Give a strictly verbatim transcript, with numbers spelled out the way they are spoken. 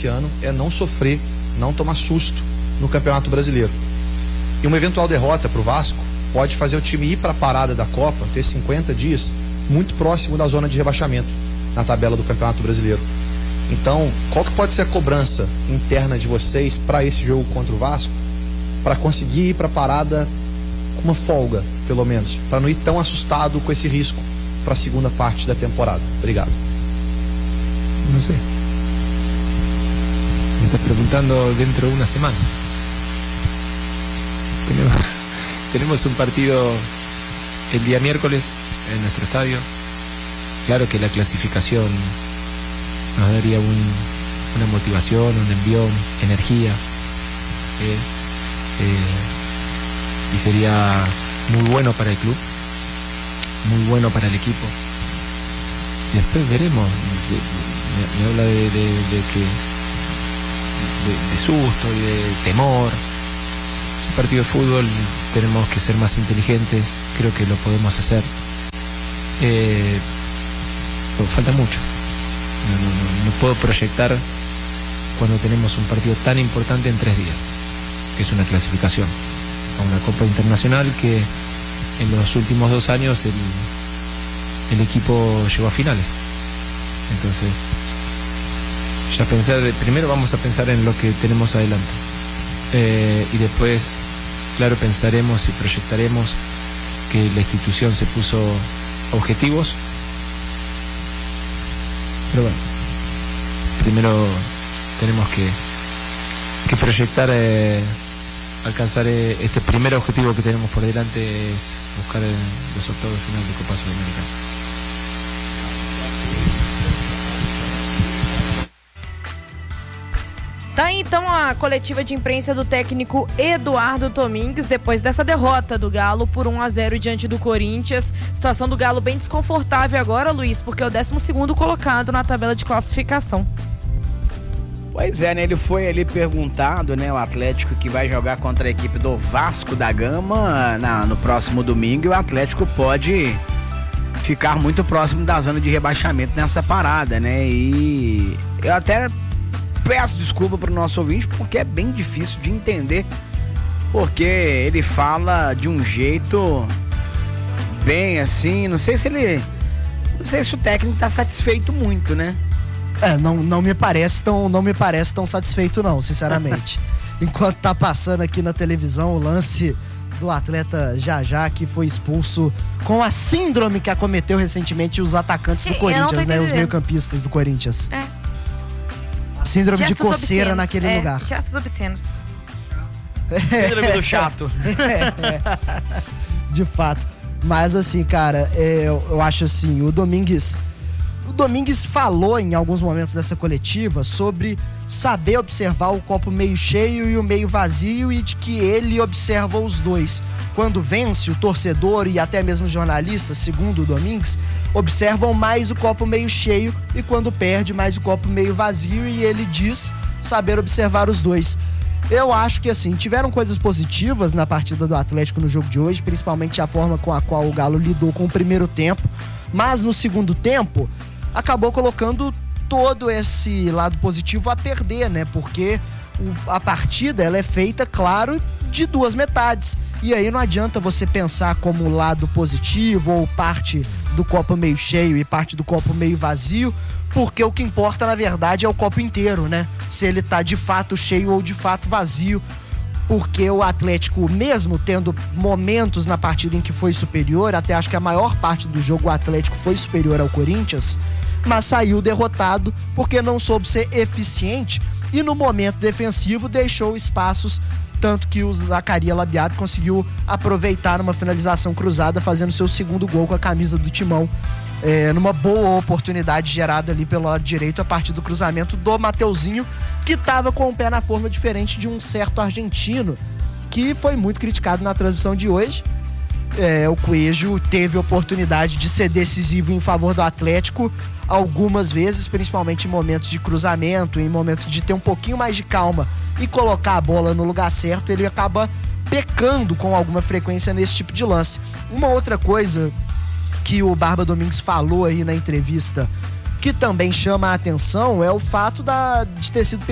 esse ano é não sofrer, não tomar susto no Campeonato Brasileiro. E uma eventual derrota para o Vasco pode fazer o time ir para a parada da Copa, ter cinquenta dias, muito próximo da zona de rebaixamento na tabela do Campeonato Brasileiro. Então, qual que pode ser a cobrança interna de vocês para esse jogo contra o Vasco, para conseguir ir para a parada com uma folga, pelo menos, para não ir tão assustado com esse risco para a segunda parte da temporada? Obrigado. Não sei. Me está preguntando dentro de una semana. Tenemos, tenemos un partido el día miércoles en nuestro estadio. Claro que la clasificación nos daría un, una motivación, un envión, energía, eh, eh, y sería muy bueno para el club, muy bueno para el equipo. Y después veremos. Me, me habla de, de, de que de, de susto y de temor. Es un partido de fútbol, tenemos que ser más inteligentes, creo que lo podemos hacer. Eh, pero falta mucho. No, no, no, no puedo proyectar cuando tenemos un partido tan importante en tres días, que es una clasificación a una Copa Internacional que en los últimos dos años el, el equipo llegó a finales. Entonces, ya pensar, de, primero vamos a pensar en lo que tenemos adelante, eh, y después, claro, pensaremos y proyectaremos que la institución se puso objetivos. Pero bueno, primero tenemos que, que proyectar, eh, alcanzar eh, este primer objetivo que tenemos por delante, es buscar eh, los octavos de final de Copa Sudamericana. Tá aí, então, a coletiva de imprensa do técnico Eduardo Domingues depois dessa derrota do Galo por um a zero diante do Corinthians. Situação do Galo bem desconfortável agora, Luiz, porque é o décimo segundo colocado na tabela de classificação. Pois é, né? Ele foi ali perguntado, né? O Atlético que vai jogar contra a equipe do Vasco da Gama na, no próximo domingo, e o Atlético pode ficar muito próximo da zona de rebaixamento nessa parada, né? E eu até peço desculpa pro nosso ouvinte, porque é bem difícil de entender, porque ele fala de um jeito bem assim, não sei se ele, não sei se o técnico tá satisfeito muito, né? É, não, não me parece tão, não me parece tão satisfeito não, sinceramente. Enquanto tá passando aqui na televisão o lance do atleta Jajá, que foi expulso com a síndrome que acometeu recentemente os atacantes do Corinthians, né? Os meio-campistas do Corinthians. É. Síndrome Gestos de coceira obscenos, naquele é, lugar. Gestos obscenos. Síndrome do chato. É, é. De fato. Mas assim, cara, é, eu, eu acho assim, o Domingues... O Domingues falou em alguns momentos dessa coletiva sobre saber observar o copo meio cheio e o meio vazio, e de que ele observa os dois. Quando vence, o torcedor e até mesmo os jornalistas, segundo o Domingues, observam mais o copo meio cheio, e quando perde, mais o copo meio vazio, e ele diz saber observar os dois. Eu acho que assim, tiveram coisas positivas na partida do Atlético no jogo de hoje, principalmente a forma com a qual o Galo lidou com o primeiro tempo, mas no segundo tempo acabou colocando todo esse lado positivo a perder, né? Porque o, a partida, ela é feita, claro, de duas metades. E aí não adianta você pensar como lado positivo ou parte do copo meio cheio e parte do copo meio vazio, porque o que importa, na verdade, é o copo inteiro, né? Se ele tá de fato cheio ou de fato vazio. Porque o Atlético, mesmo tendo momentos na partida em que foi superior, até acho que a maior parte do jogo o Atlético foi superior ao Corinthians, mas saiu derrotado porque não soube ser eficiente e no momento defensivo deixou espaços, tanto que o Zacarias Labiado conseguiu aproveitar numa finalização cruzada, fazendo seu segundo gol com a camisa do Timão, é, numa boa oportunidade gerada ali pelo lado direito a partir do cruzamento do Mateuzinho, que estava com o pé na forma, diferente de um certo argentino que foi muito criticado na transmissão de hoje. É, o Coelho teve oportunidade de ser decisivo em favor do Atlético algumas vezes, principalmente em momentos de cruzamento, em momentos de ter um pouquinho mais de calma e colocar a bola no lugar certo. Ele acaba pecando com alguma frequência nesse tipo de lance. Uma outra coisa que o Barba Domingues falou aí na entrevista, que também chama a atenção, é o fato da, de ter sido